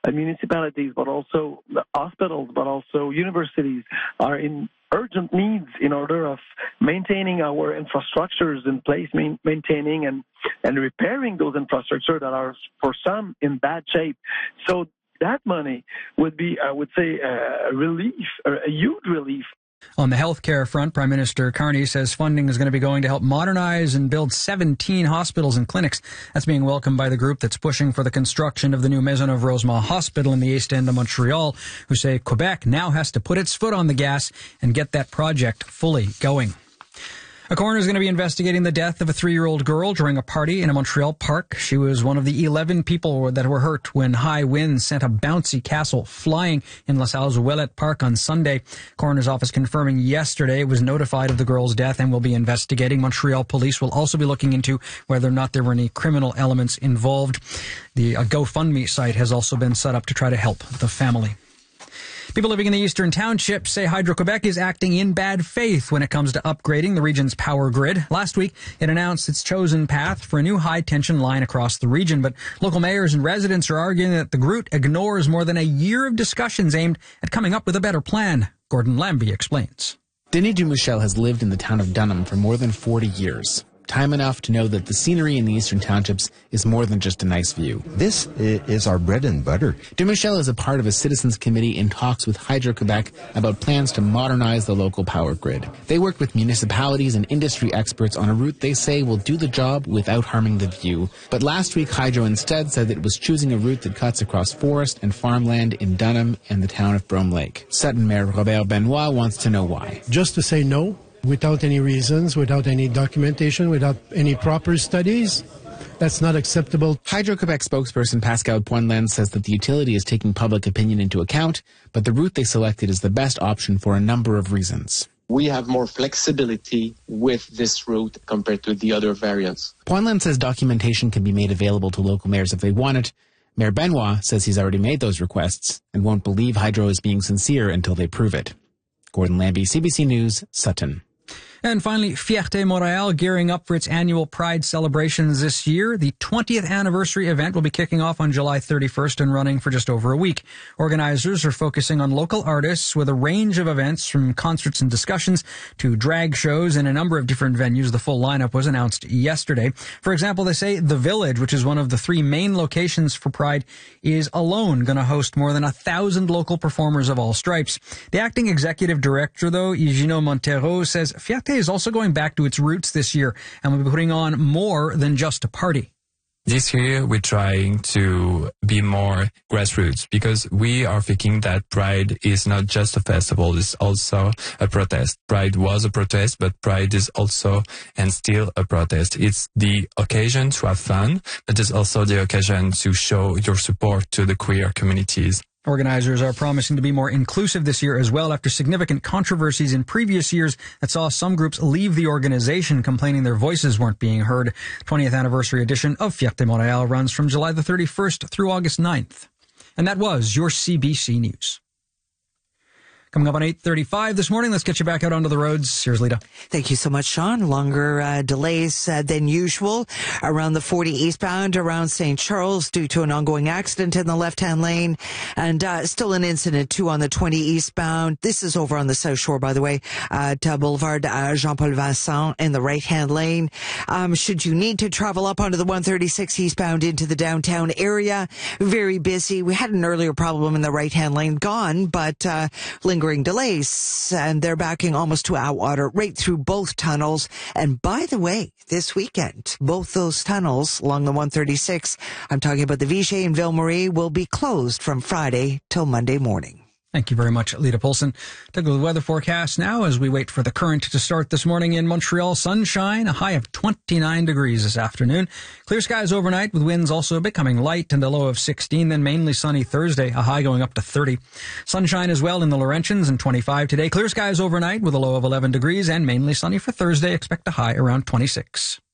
municipalities, but also the hospitals, but also universities are in urgent needs in order of maintaining our infrastructures in place, maintaining and repairing those infrastructures that are, for some, in bad shape. So that money would be, I would say, a relief, or a huge relief. On the healthcare front, Prime Minister Carney says funding is going to be going to help modernize and build 17 hospitals and clinics. That's being welcomed by the group that's pushing for the construction of the new Maisonneuve-Rosemont Hospital in the East End of Montreal, who say Quebec now has to put its foot on the gas and get that project fully going. A coroner is going to be investigating the death of a 3-year-old girl during a party in a Montreal park. She was one of the 11 people that were hurt when high winds sent a bouncy castle flying in LaSalle's Ouellette Park on Sunday. Coroner's office confirming yesterday it was notified of the girl's death and will be investigating. Montreal police will also be looking into whether or not there were any criminal elements involved. The GoFundMe site has also been set up to try to help the family. People living in the Eastern Township say Hydro-Quebec is acting in bad faith when it comes to upgrading the region's power grid. Last week, it announced its chosen path for a new high-tension line across the region, but local mayors and residents are arguing that the group ignores more than a year of discussions aimed at coming up with a better plan. Gordon Lambie explains. Denis Dumichel has lived in the town of Dunham for more than 40 years. Time enough to know that the scenery in the Eastern Townships is more than just a nice view. This is our bread and butter. Dumichel is a part of a citizens committee in talks with Hydro-Quebec about plans to modernize the local power grid. They worked with municipalities and industry experts on a route they say will do the job without harming the view. But last week, Hydro instead said that it was choosing a route that cuts across forest and farmland in Dunham and the town of Brome Lake. Sutton Mayor Robert Benoit wants to know why. Just to say no, without any reasons, without any documentation, without any proper studies, that's not acceptable. Hydro-Quebec spokesperson Pascal Poinlen says that the utility is taking public opinion into account, but the route they selected is the best option for a number of reasons. We have more flexibility with this route compared to the other variants. Poinlen says documentation can be made available to local mayors if they want it. Mayor Benoit says he's already made those requests and won't believe Hydro is being sincere until they prove it. Gordon Lambie, CBC News, Sutton. And finally, Fierté Montréal gearing up for its annual Pride celebrations this year. The 20th anniversary event will be kicking off on July 31st and running for just over a week. Organizers are focusing on local artists with a range of events from concerts and discussions to drag shows in a number of different venues. The full lineup was announced yesterday. For example, they say The Village, which is one of the 3 main locations for Pride, is alone going to host more than 1,000 local performers of all stripes. The acting executive director, though, Higino Montero, says Fierté is also going back to its roots this year and will be putting on more than just a party. This year, we're trying to be more grassroots because we are thinking that Pride is not just a festival, it's also a protest. Pride was a protest, but Pride is also and still a protest. It's the occasion to have fun, but it's also the occasion to show your support to the queer communities. Organizers are promising to be more inclusive this year as well after significant controversies in previous years that saw some groups leave the organization complaining their voices weren't being heard. 20th anniversary edition of Fierté Montréal runs from July the 31st through August 9th. And that was your CBC News. Coming up on 8:35 this morning, let's get you back out onto the roads. Here's Lita. Thank you so much, Sean. Longer delays than usual around the 40 eastbound around St. Charles due to an ongoing accident in the left-hand lane. And still an incident, too, on the 20 eastbound. This is over on the South Shore, by the way, at Boulevard Jean-Paul Vincent in the right-hand lane. Should you need to travel up onto the 136 eastbound into the downtown area, very busy. We had an earlier problem in the right-hand lane, gone, but lingering delays, and they're backing almost to Atwater right through both tunnels. And by the way, this weekend, both those tunnels along the 136, I'm talking about the Vichy and Ville-Marie, will be closed from Friday till Monday morning. Thank you very much, Lita Polson. Take a look at the weather forecast now as we wait for the current to start this morning in Montreal. Sunshine, a high of 29 degrees this afternoon. Clear skies overnight with winds also becoming light and a low of 16. Then mainly sunny Thursday, a high going up to 30. Sunshine as well in the Laurentians and 25 today. Clear skies overnight with a low of 11 degrees and mainly sunny for Thursday. Expect a high around 26.